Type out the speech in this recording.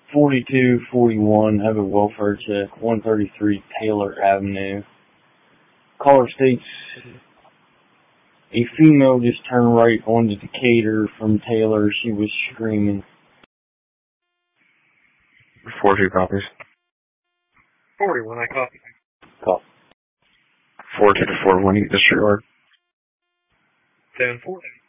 4241, have a welfare check, 133 Taylor Avenue. Caller states a female just turned right onto Decatur from Taylor. She was screaming. 42 copies. 41, I copy. Call. 42 to 41, you disregard. 10-4.